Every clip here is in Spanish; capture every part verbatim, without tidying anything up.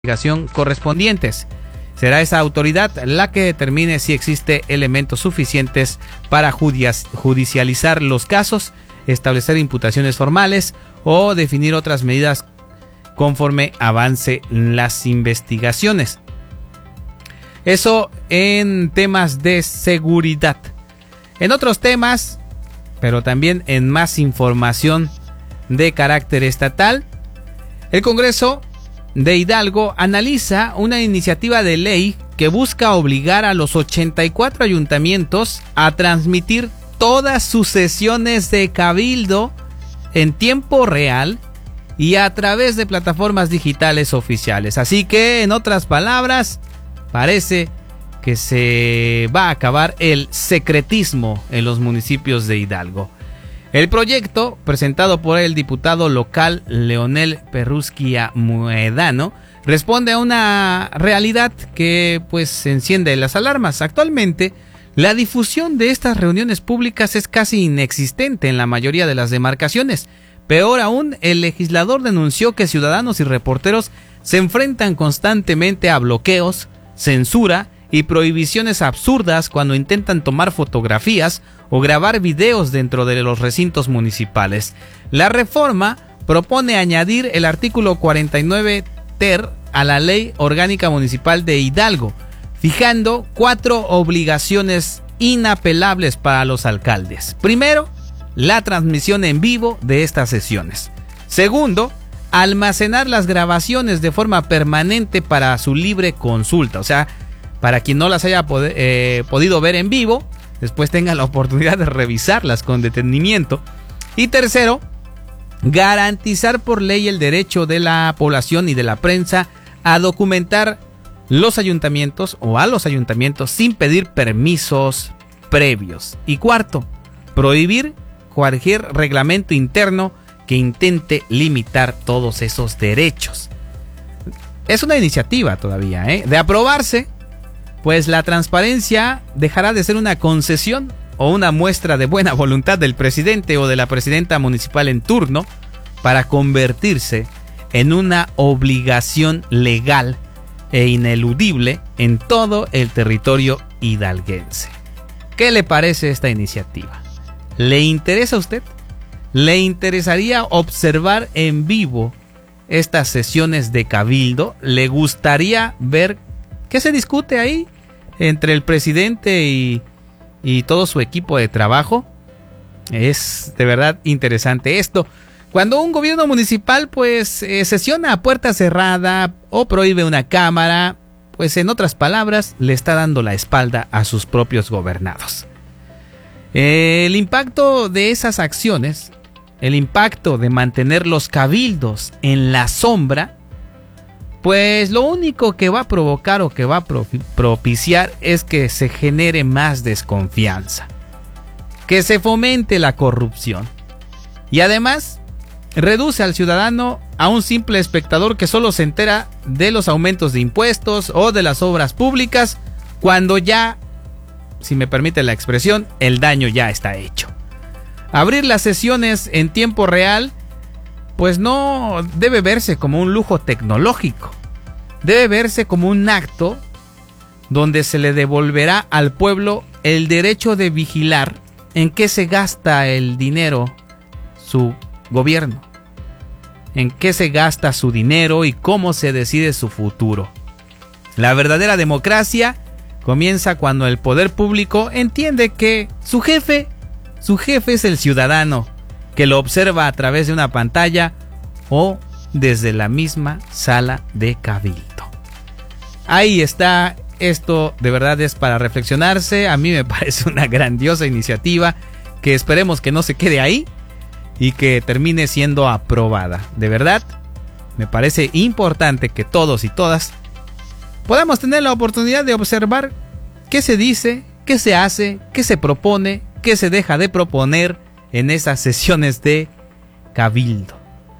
investigación correspondientes. Será esa autoridad la que determine si existe elementos suficientes para judicializar los casos, establecer imputaciones formales o definir otras medidas conforme avance las investigaciones. Eso en temas de seguridad. En otros temas, pero también en más información de carácter estatal, el Congreso de Hidalgo analiza una iniciativa de ley que busca obligar a los ochenta y cuatro ayuntamientos a transmitir todas sus sesiones de cabildo en tiempo real y a través de plataformas digitales oficiales. Así que, en otras palabras, parece que se va a acabar el secretismo en los municipios de Hidalgo. El proyecto, presentado por el diputado local Leonel Perrusquia Muedano, responde a una realidad que pues enciende las alarmas. Actualmente, la difusión de estas reuniones públicas es casi inexistente en la mayoría de las demarcaciones. Peor aún, el legislador denunció que ciudadanos y reporteros se enfrentan constantemente a bloqueos, censura y prohibiciones absurdas cuando intentan tomar fotografías o grabar videos dentro de los recintos municipales. La reforma propone añadir el artículo cuarenta y nueve ter a la Ley Orgánica Municipal de Hidalgo, fijando cuatro obligaciones inapelables para los alcaldes. Primero, la transmisión en vivo de estas sesiones. Segundo, almacenar las grabaciones de forma permanente para su libre consulta. O sea, para quien no las haya pod- eh, podido ver en vivo, después tenga la oportunidad de revisarlas con detenimiento. Y tercero, garantizar por ley el derecho de la población y de la prensa a documentar los ayuntamientos o a los ayuntamientos sin pedir permisos previos. Y cuarto, prohibir cualquier reglamento interno que intente limitar todos esos derechos. Es una iniciativa todavía, ¿eh? De aprobarse, pues la transparencia dejará de ser una concesión o una muestra de buena voluntad del presidente o de la presidenta municipal en turno para convertirse en una obligación legal e ineludible en todo el territorio hidalguense. ¿Qué le parece esta iniciativa? ¿Le interesa a usted? ¿Le interesaría observar en vivo estas sesiones de cabildo? ¿Le gustaría ver qué se discute ahí entre el presidente y, y todo su equipo de trabajo? Es de verdad interesante esto. Cuando un gobierno municipal pues eh, sesiona a puerta cerrada o prohíbe una cámara, pues en otras palabras le está dando la espalda a sus propios gobernados. El impacto de esas acciones, el impacto de mantener los cabildos en la sombra, pues lo único que va a provocar o que va a propiciar es que se genere más desconfianza, que se fomente la corrupción y además reduce al ciudadano a un simple espectador que solo se entera de los aumentos de impuestos o de las obras públicas cuando ya, si me permite la expresión, el daño ya está hecho. Abrir las sesiones en tiempo real pues no debe verse como un lujo tecnológico, debe verse como un acto donde se le devolverá al pueblo el derecho de vigilar en qué se gasta el dinero su gobierno, en qué se gasta su dinero y cómo se decide su futuro. La verdadera democracia comienza cuando el poder público entiende que su jefe, su jefe es el ciudadano, que lo observa a través de una pantalla o desde la misma sala de cabildo. Ahí está, esto de verdad es para reflexionarse. A mí me parece una grandiosa iniciativa que esperemos que no se quede ahí y que termine siendo aprobada. De verdad, me parece importante que todos y todas podamos tener la oportunidad de observar qué se dice, qué se hace, qué se propone, qué se deja de proponer en esas sesiones de cabildo.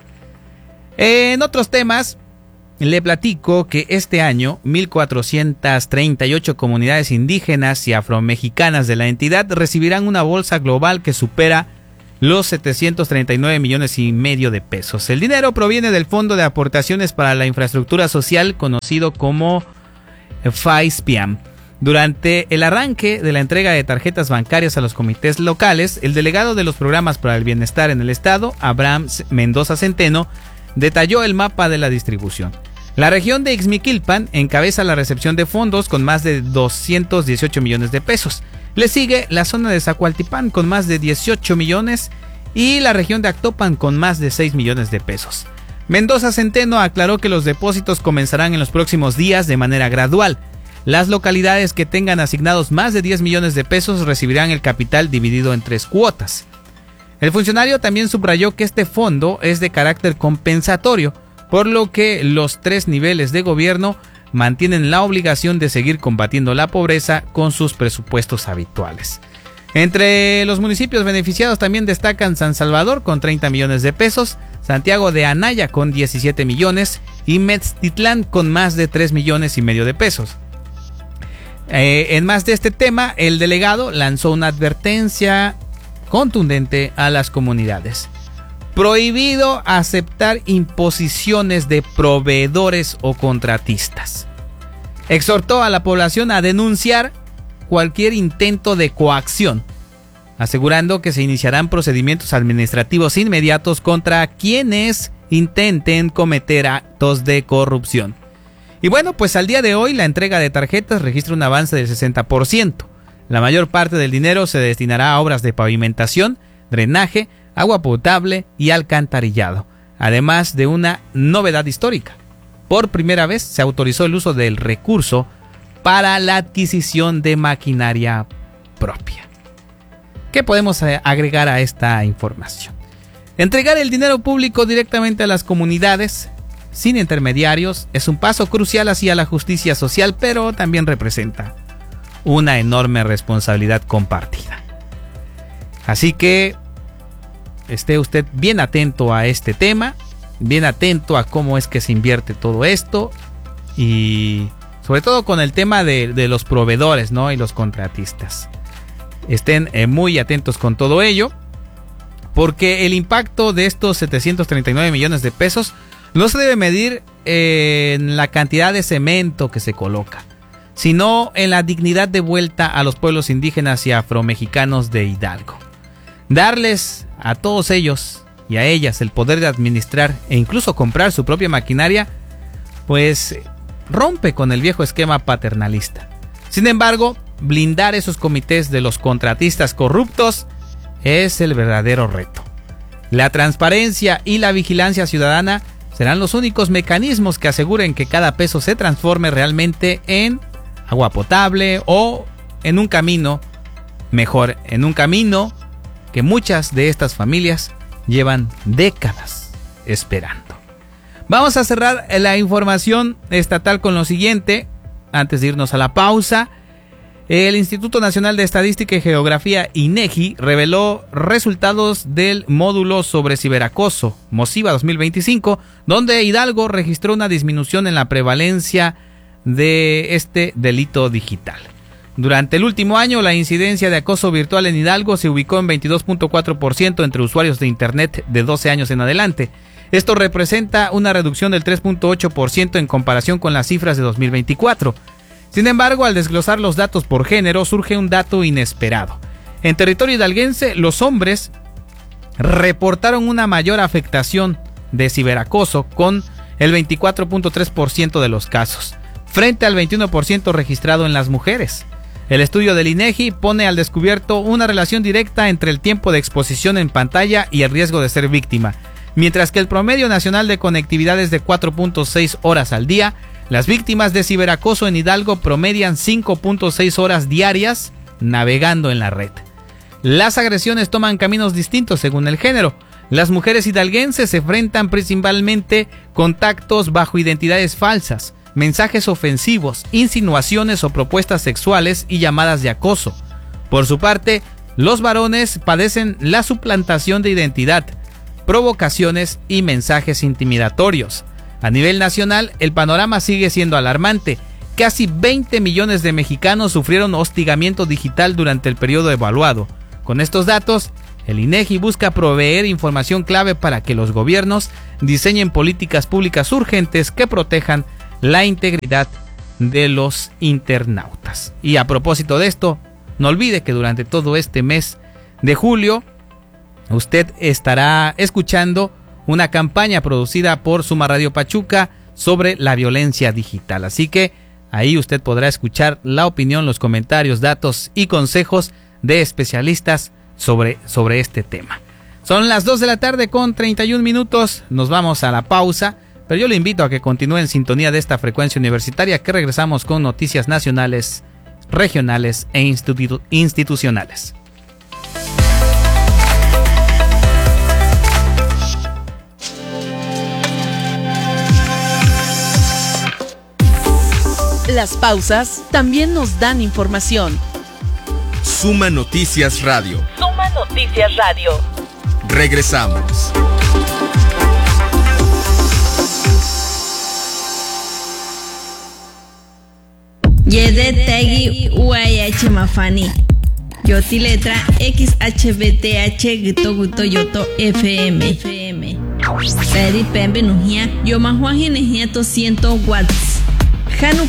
En otros temas, le platico que este año mil cuatrocientas treinta y ocho comunidades indígenas y afromexicanas de la entidad recibirán una bolsa global que supera los setecientos treinta y nueve millones y medio de pesos. El dinero proviene del Fondo de Aportaciones para la Infraestructura Social, conocido como FAISPIAM. Durante el arranque de la entrega de tarjetas bancarias a los comités locales, el delegado de los programas para el bienestar en el estado, Abraham Mendoza Centeno, detalló el mapa de la distribución. La región de Ixmiquilpan encabeza la recepción de fondos con más de doscientos dieciocho millones de pesos. Le sigue la zona de Zacualtipán con más de dieciocho millones y la región de Actopan con más de seis millones de pesos. Mendoza Centeno aclaró que los depósitos comenzarán en los próximos días de manera gradual. Las localidades que tengan asignados más de diez millones de pesos recibirán el capital dividido en tres cuotas. El funcionario también subrayó que este fondo es de carácter compensatorio, por lo que los tres niveles de gobierno mantienen la obligación de seguir combatiendo la pobreza con sus presupuestos habituales. Entre los municipios beneficiados también destacan San Salvador con treinta millones de pesos, Santiago de Anaya con diecisiete millones y Metztitlán con más de tres millones y medio de pesos. Eh, en más de este tema, el delegado lanzó una advertencia contundente a las comunidades. Prohibido aceptar imposiciones de proveedores o contratistas. Exhortó a la población a denunciar cualquier intento de coacción, asegurando que se iniciarán procedimientos administrativos inmediatos contra quienes intenten cometer actos de corrupción. Y bueno, pues al día de hoy la entrega de tarjetas registra un avance del sesenta por ciento. La mayor parte del dinero se destinará a obras de pavimentación, drenaje, agua potable y alcantarillado, además de una novedad histórica. Por primera vez se autorizó el uso del recurso para la adquisición de maquinaria propia. ¿Qué podemos agregar a esta información? Entregar el dinero público directamente a las comunidades, sin intermediarios, es un paso crucial hacia la justicia social, pero también representa una enorme responsabilidad compartida. Así que esté usted bien atento a este tema, bien atento a cómo es que se invierte todo esto y sobre todo con el tema de, de los proveedores, ¿no? Y los contratistas. Estén eh, muy atentos con todo ello, porque el impacto de estos setecientos treinta y nueve millones de pesos no se debe medir en la cantidad de cemento que se coloca, sino en la dignidad de vuelta a los pueblos indígenas y afromexicanos de Hidalgo. Darles a todos ellos y a ellas el poder de administrar e incluso comprar su propia maquinaria, pues rompe con el viejo esquema paternalista. Sin embargo, blindar esos comités de los contratistas corruptos es el verdadero reto. La transparencia y la vigilancia ciudadana serán los únicos mecanismos que aseguren que cada peso se transforme realmente en agua potable o en un camino mejor, en un camino que muchas de estas familias llevan décadas esperando. Vamos a cerrar la información estatal con lo siguiente, antes de irnos a la pausa. El Instituto Nacional de Estadística y Geografía, INEGI, reveló resultados del módulo sobre ciberacoso, MOCIVA dos mil veinticinco, donde Hidalgo registró una disminución en la prevalencia de este delito digital. Durante el último año, la incidencia de acoso virtual en Hidalgo se ubicó en veintidós punto cuatro por ciento entre usuarios de Internet de doce años en adelante. Esto representa una reducción del tres punto ocho por ciento en comparación con las cifras de dos mil veinticuatro. Sin embargo, al desglosar los datos por género, surge un dato inesperado. En territorio hidalguense, los hombres reportaron una mayor afectación de ciberacoso con el veinticuatro punto tres por ciento de los casos, frente al veintiuno por ciento registrado en las mujeres. El estudio del INEGI pone al descubierto una relación directa entre el tiempo de exposición en pantalla y el riesgo de ser víctima. Mientras que el promedio nacional de conectividad es de cuatro punto seis horas al día, las víctimas de ciberacoso en Hidalgo promedian cinco punto seis horas diarias navegando en la red. Las agresiones toman caminos distintos según el género. Las mujeres hidalguenses se enfrentan principalmente contactos bajo identidades falsas, mensajes ofensivos, insinuaciones o propuestas sexuales y llamadas de acoso. Por su parte, los varones padecen la suplantación de identidad, provocaciones y mensajes intimidatorios. A nivel nacional, el panorama sigue siendo alarmante. Casi veinte millones de mexicanos sufrieron hostigamiento digital durante el periodo evaluado. Con estos datos, El INEGI busca proveer información clave para que los gobiernos diseñen políticas públicas urgentes que protejan la integridad de los internautas. Y a propósito de esto, no olvide que durante todo este mes de julio usted estará escuchando una campaña producida por Suma Radio Pachuca sobre la violencia digital. Así que ahí usted podrá escuchar la opinión, los comentarios, datos y consejos de especialistas sobre, sobre este tema. Son las dos de la tarde con treinta y un minutos. Nos vamos a la pausa, pero yo le invito a que continúe en sintonía de esta frecuencia universitaria, que regresamos con noticias nacionales, regionales e institu- institucionales. Las pausas también nos dan información. Suma Noticias Radio. Suma Noticias Radio. Regresamos. Yede Tegi U I H Mafani. Yoti letra X H B T H Gito Guto Yoto F M. Peri Pembe Nujia. Yo Mahuaji Nejia to cien watts. Hanu